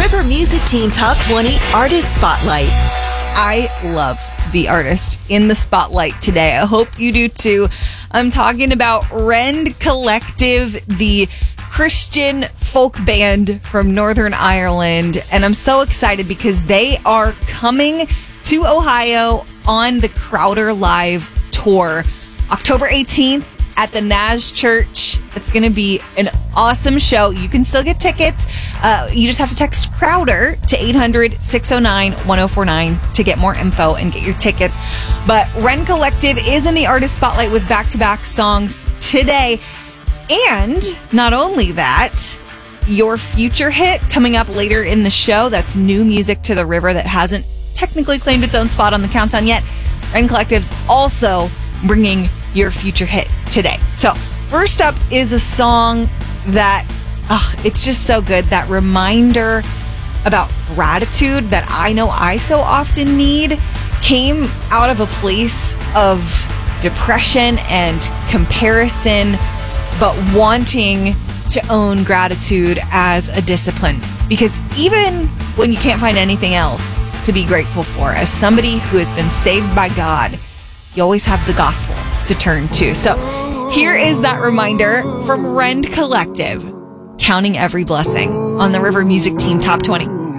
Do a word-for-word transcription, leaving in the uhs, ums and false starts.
River Music Team Top twenty Artist Spotlight. I love the artist in the spotlight today. I hope you do too. I'm talking about Rend Collective, the Christian folk band from Northern Ireland. And I'm so excited because they are coming to Ohio on the Crowder Live tour. October eighteenth at the Naz Church. It's going to be an awesome show. You can still get tickets. Uh, you just have to text Crowder to eight hundred, six oh nine, one oh four nine to get more info and get your tickets. But Rend Collective is in the artist spotlight with back-to-back songs today. And not only that, your future hit coming up later in the show. That's new music to the river that hasn't technically claimed its own spot on the countdown yet. Rend Collective's also bringing your future hit today. So first up is a song that, oh, it's just so good. That reminder about gratitude that I know I so often need came out of a place of depression and comparison, but wanting to own gratitude as a discipline. Because even when you can't find anything else to be grateful for, as somebody who has been saved by God, you always have the gospel to turn to. So here is that reminder from Rend Collective, Counting Every Blessing on the River Music Team Top twenty.